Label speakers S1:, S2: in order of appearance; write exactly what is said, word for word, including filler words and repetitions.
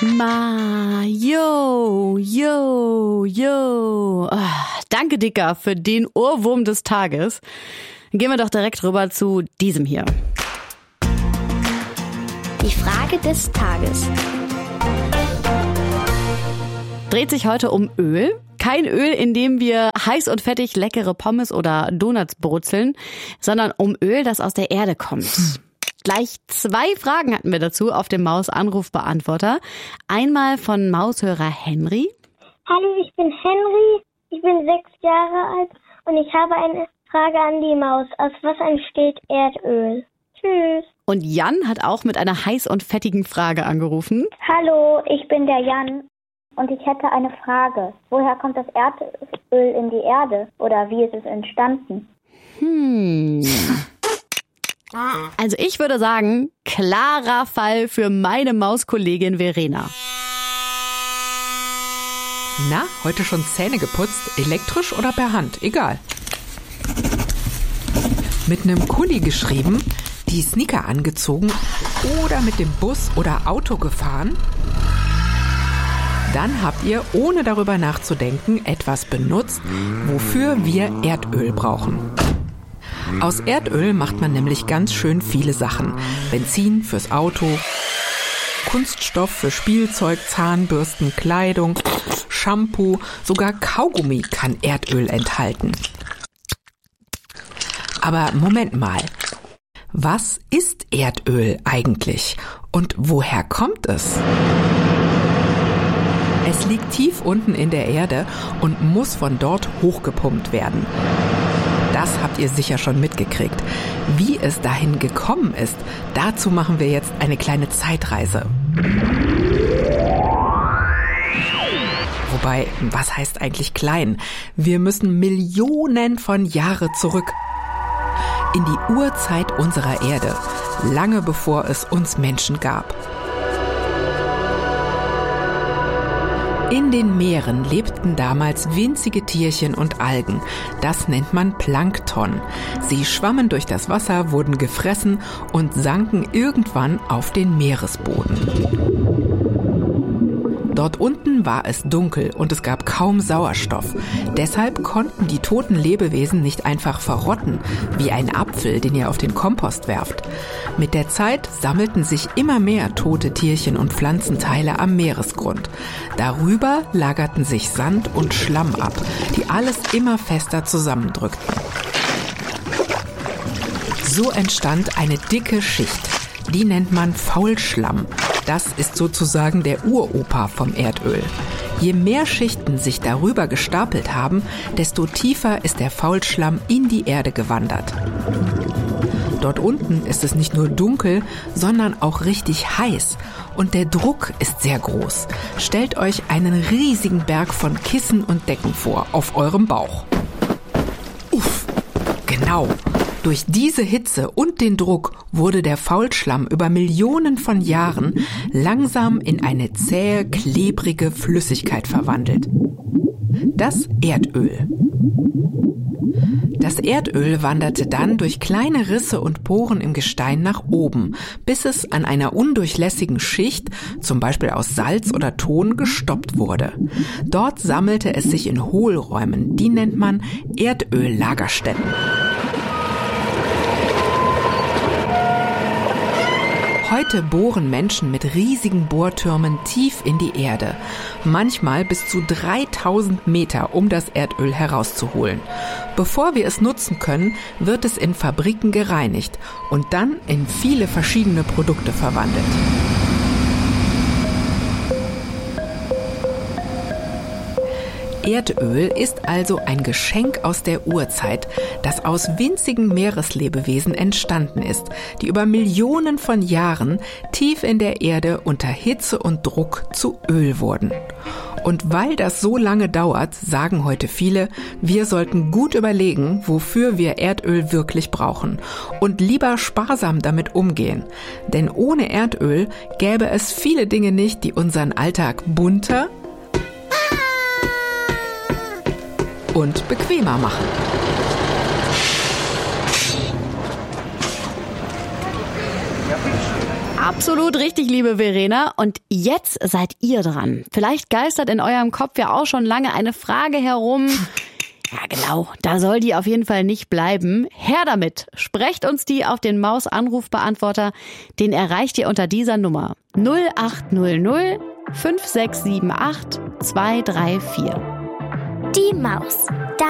S1: Ma, yo, yo, yo. Ah, danke, Dicker, für den Ohrwurm des Tages. Dann gehen wir doch direkt rüber zu diesem hier.
S2: Die Frage des Tages.
S1: Dreht sich heute um Öl. Kein Öl, in dem wir heiß und fettig leckere Pommes oder Donuts brutzeln, sondern um Öl, das aus der Erde kommt. Gleich zwei Fragen hatten wir dazu auf dem Maus-Anrufbeantworter. Einmal von Maushörer Henry.
S3: Hallo, ich bin Henry, ich bin sechs Jahre alt und ich habe eine Frage an die Maus. Aus was entsteht Erdöl? Tschüss.
S1: Und Jan hat auch mit einer heiß und fettigen Frage angerufen.
S3: Hallo, ich bin der Jan und ich hätte eine Frage. Woher kommt das Erdöl in die Erde oder wie ist es entstanden?
S1: Hm... Also ich würde sagen, klarer Fall für meine Mauskollegin Verena.
S4: Na, heute schon Zähne geputzt? Elektrisch oder per Hand? Egal. Mit einem Kuli geschrieben, die Sneaker angezogen oder mit dem Bus oder Auto gefahren? Dann habt ihr, ohne darüber nachzudenken, etwas benutzt, wofür wir Erdöl brauchen. Aus Erdöl macht man nämlich ganz schön viele Sachen. Benzin fürs Auto, Kunststoff für Spielzeug, Zahnbürsten, Kleidung, Shampoo, sogar Kaugummi kann Erdöl enthalten. Aber Moment mal, was ist Erdöl eigentlich und woher kommt es? Es liegt tief unten in der Erde und muss von dort hochgepumpt werden. Das habt ihr sicher schon mitgekriegt. Wie es dahin gekommen ist, dazu machen wir jetzt eine kleine Zeitreise. Wobei, was heißt eigentlich klein? Wir müssen Millionen von Jahre zurück. In die Urzeit unserer Erde, lange bevor es uns Menschen gab. In den Meeren lebten damals winzige Tierchen und Algen. Das nennt man Plankton. Sie schwammen durch das Wasser, wurden gefressen und sanken irgendwann auf den Meeresboden. Dort unten war es dunkel und es gab kaum Sauerstoff. Deshalb konnten die toten Lebewesen nicht einfach verrotten, wie ein Apfel, den ihr auf den Kompost werft. Mit der Zeit sammelten sich immer mehr tote Tierchen und Pflanzenteile am Meeresgrund. Darüber lagerten sich Sand und Schlamm ab, die alles immer fester zusammendrückten. So entstand eine dicke Schicht. Die nennt man Faulschlamm. Das ist sozusagen der Uropa vom Erdöl. Je mehr Schichten sich darüber gestapelt haben, desto tiefer ist der Faulschlamm in die Erde gewandert. Dort unten ist es nicht nur dunkel, sondern auch richtig heiß. Und der Druck ist sehr groß. Stellt euch einen riesigen Berg von Kissen und Decken vor, auf eurem Bauch. Uff, genau. Durch diese Hitze und den Druck wurde der Faulschlamm über Millionen von Jahren langsam in eine zähe, klebrige Flüssigkeit verwandelt. Das Erdöl. Das Erdöl wanderte dann durch kleine Risse und Poren im Gestein nach oben, bis es an einer undurchlässigen Schicht, zum Beispiel aus Salz oder Ton, gestoppt wurde. Dort sammelte es sich in Hohlräumen, die nennt man Erdöllagerstätten. Heute bohren Menschen mit riesigen Bohrtürmen tief in die Erde, manchmal bis zu dreitausend Meter, um das Erdöl herauszuholen. Bevor wir es nutzen können, wird es in Fabriken gereinigt und dann in viele verschiedene Produkte verwandelt. Erdöl ist also ein Geschenk aus der Urzeit, das aus winzigen Meereslebewesen entstanden ist, die über Millionen von Jahren tief in der Erde unter Hitze und Druck zu Öl wurden. Und weil das so lange dauert, sagen heute viele, wir sollten gut überlegen, wofür wir Erdöl wirklich brauchen und lieber sparsam damit umgehen. Denn ohne Erdöl gäbe es viele Dinge nicht, die unseren Alltag bunter und bequemer machen.
S1: Absolut richtig, liebe Verena. Und jetzt seid ihr dran. Vielleicht geistert in eurem Kopf ja auch schon lange eine Frage herum. Ja, genau. Da soll die auf jeden Fall nicht bleiben. Her damit. Sprecht uns die auf den Maus-Anrufbeantworter. Den erreicht ihr unter dieser Nummer. null acht null null fünf sechs sieben acht zwei drei vier.
S2: Die Maus.